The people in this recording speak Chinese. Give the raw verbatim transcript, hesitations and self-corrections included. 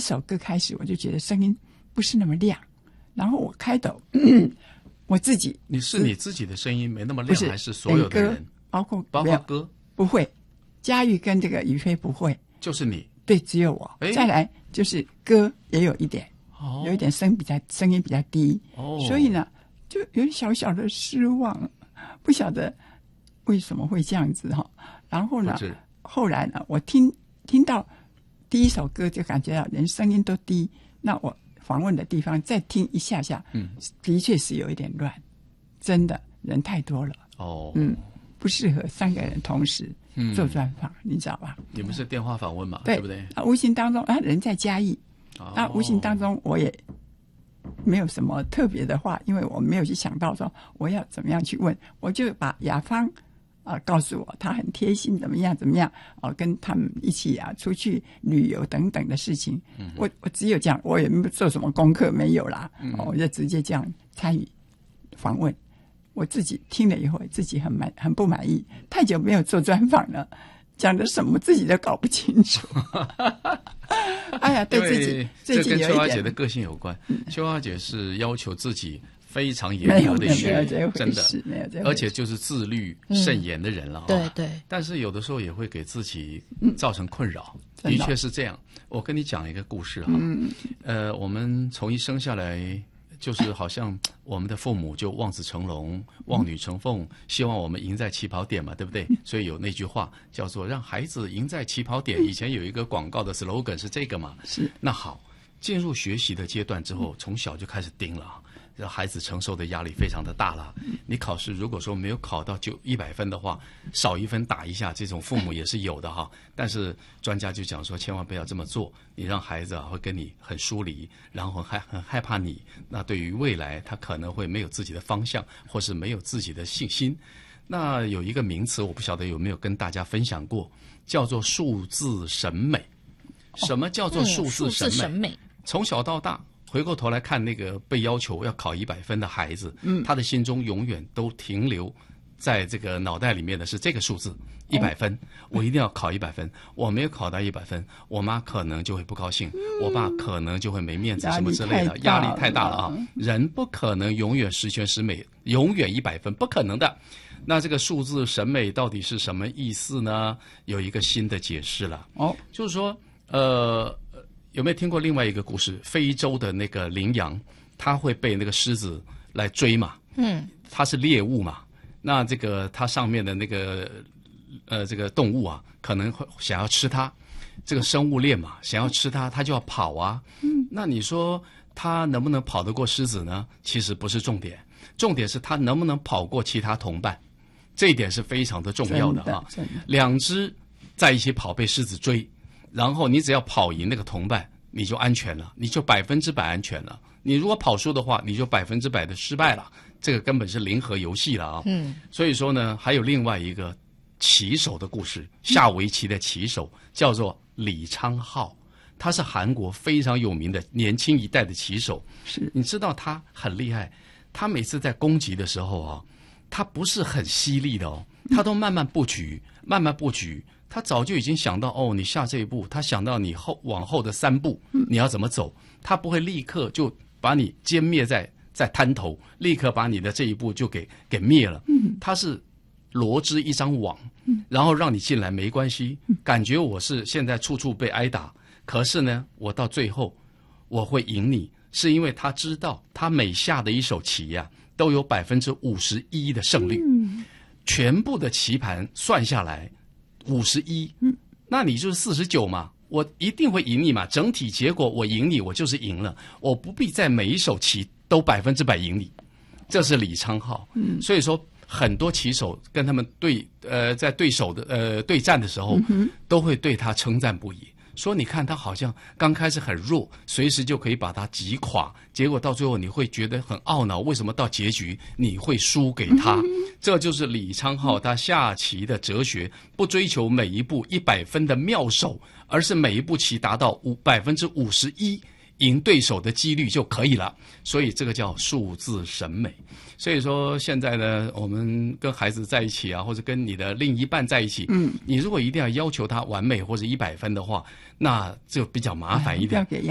首歌开始，我就觉得声音不是那么亮，然后我开头我自己， 你是你自己的声音没那么亮， 是还是所有的人？ 包括包括歌不会，佳玉跟这个于飞不会， 就是你。 对，只有我。再来就是歌也有一点， 哦、 有一点声比较声音比较低， 哦， 所以呢，就有点小小的失望，不晓得为什么会这样子哈。然后呢，后来呢，我听听到第一首歌就感觉到人声音都低，那我访问的地方再听一下下， 嗯， 的确是有一点乱，真的人太多了， 哦， 嗯，不适合三个人同时做专访，嗯、你知道吧？ 你们是电话访问嘛， 对， 对不对？ 啊，无形当中啊，人在嘉义，哦、那无形当中我也没有什么特别的话，因为我没有去想到说我要怎么样去问，我就把雅芳啊、呃、告诉我，他很贴心，怎么样怎么样，哦、呃，跟他们一起啊出去旅游等等的事情，嗯、我我只有这样，我也没做什么功课，没有啦，嗯哦、我就直接这样参与访问。我自己听了以后，自己很满很不满意，太久没有做专访了，讲的什么自己都搞不清楚。哎呀，对自己最近有一点， 这跟秋华姐的个性有关。嗯、秋华姐是要求自己非常严格的学，真的， 没有这回事， 而且就是自律甚严的人了。 嗯、对对。 但是有的时候也会给自己造成困扰，嗯、的确是这样。我跟你讲一个故事哈，嗯、呃，我们从一生下来。就是好像我们的父母就望子成龙、望女成凤，希望我们赢在起跑点嘛，对不对？所以有那句话叫做“让孩子赢在起跑点”。以前有一个广告的 slogan 是这个嘛。 是。 那好，进入学习的阶段之后，从小就开始盯了，让孩子承受的压力非常的大了。你考试如果说没有考到就一百分的话，少一分打一下，这种父母也是有的哈。但是专家就讲说，千万不要这么做，你让孩子啊会跟你很疏离，然后很害很害怕你。那对于未来，他可能会没有自己的方向，或是没有自己的信心。那有一个名词，我不晓得有没有跟大家分享过，叫做数字审美。什么叫做数字审美？哦嗯、数字审美从小到大。回过头来看那个被要求要考一百分的孩子，嗯，他的心中永远都停留在这个脑袋里面的是这个数字一百分，哦、我一定要考一百分，我没有考到一百分，我妈可能就会不高兴，嗯、我爸可能就会没面子，什么之类的，压力太大了啊！人不可能永远十全十美，永远一百分，不可能的。那这个数字审美到底是什么意思呢？有一个新的解释了，哦，就是说，呃。有没有听过另外一个故事？非洲的那个羚羊，它会被那个狮子来追嘛？嗯，它是猎物嘛？那这个它上面的那个呃这个动物啊，可能会想要吃它，这个生物链嘛，想要吃它，它就要跑啊。嗯，那你说它能不能跑得过狮子呢？其实不是重点，重点是它能不能跑过其他同伴，这一点是非常的重要的哈。两只在一起跑，被狮子追。然后你只要跑赢那个同伴，你就安全了，你就百分之百安全了。你如果跑输的话，你就百分之百的失败了。这个根本是零和游戏了啊！嗯，所以说呢，还有另外一个棋手的故事，下围棋的棋手叫做李昌镐，他是韩国非常有名的年轻一代的棋手。 是， 你知道他很厉害，他每次在攻击的时候啊，他不是很犀利的哦，他都慢慢布局，慢慢布局。他早就已经想到哦，你下这一步，他想到你后往后的三步你要怎么走，他不会立刻就把你歼灭在在滩头，立刻把你的这一步就给给灭了。他是罗织一张网，然后让你进来没关系，感觉我是现在处处被挨打，可是呢，我到最后我会赢你，是因为他知道他每下的一手棋呀、啊，都有百分之五十一的胜率，全部的棋盘算下来。五十一，嗯，那你就是四十九嘛，我一定会赢你嘛。整体结果我赢你，我就是赢了，我不必在每一手棋都百分之百赢你。这是李昌镐，嗯，所以说很多棋手跟他们对呃在对手的呃对战的时候，嗯、都会对他称赞不已。说你看他好像刚开始很弱，随时就可以把他击垮，结果到最后你会觉得很懊恼，为什么到结局你会输给他？嗯、这就是李昌镐他下棋的哲学，不追求每一步一百分的妙手，而是每一步棋达到五百分之五十一赢对手的几率就可以了。所以这个叫数字审美。所以说现在呢，我们跟孩子在一起啊，或者跟你的另一半在一起，嗯，你如果一定要要求他完美或者一百分的话，那就比较麻烦一点。